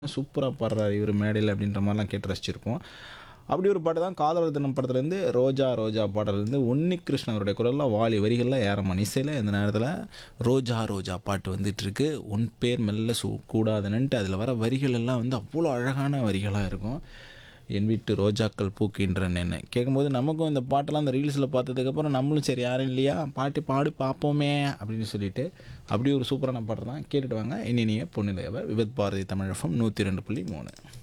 சூப்பரா பாடுறாரு இவரு மேடையில அப்படின்ற மாரிலாம் கேட்டு ரசிச்சிருப்போம். அப்படி ஒரு பாட்டு தான் காதலர் தினம் படத்துலேருந்து ரோஜா ரோஜா பாடல்லேருந்து உன்னிகிருஷ்ணன் அவருடைய குரல்ல வாலி வரிகள்ல ஏஆர் இசையில இந்த நேரத்தில ரோஜா ரோஜா பாட்டு வந்துட்டுருக்கு. உன் பேர் மெல்ல கூடாதுன்னுட்டு அதில வர வரிகள் எல்லாம் வந்து அவ்வளோ அழகான வரிகளா இருக்கும். என் வீட்டு ரோஜாக்கள் பூக்கின்றன கேட்கும்போது நமக்கும் இந்த பாட்டெல்லாம் அந்த ரீல்ஸில் பார்த்ததுக்கப்புறம் நம்மளும் சரி யாரும் இல்லையா பாட்டு பாடு பார்ப்போமே அப்படின்னு சொல்லிட்டு அப்படி ஒரு சூப்பரான பாட்டு தான் கேட்டுட்டு வாங்க. இனி நீங்கள் பொண்ணுலையவர் விபத் பாரதி தமிழ் எஃப்எம் 102.3.